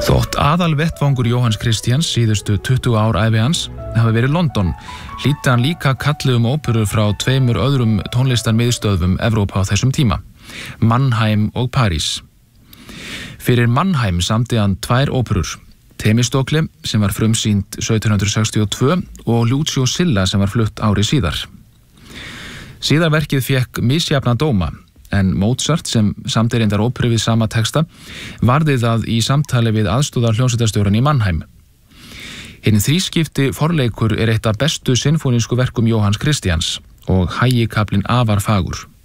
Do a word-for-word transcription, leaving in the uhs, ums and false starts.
Þótt aðal vettvangur Jóhanns Kristjáns síðustu tuttugu ár ævi hans hafi verið London, hlýddi hann líka kalli um óperur frá tveimur öðrum tónlistarmiðstöðvum Evrópu á þessum tíma, Mannheim og París. Fyrir Mannheim samdi hann tvær óperur, Themistokle sem var frumsýnd sautján hundrað sextíu og tvö og Lucio Silla sem var flutt ári síðar. Síðar verkið fékk misjafna dóma, en Mozart sem samdi reyndar óperu við sama texta varði það í samtali við aðstóðar hljómsveitarstjórann í Mannheim. Hinn þrískipti forleikur er eitt af bestu sinfónísku verkum Jóhanns Kristjáns og hægikaflinn afar fagur.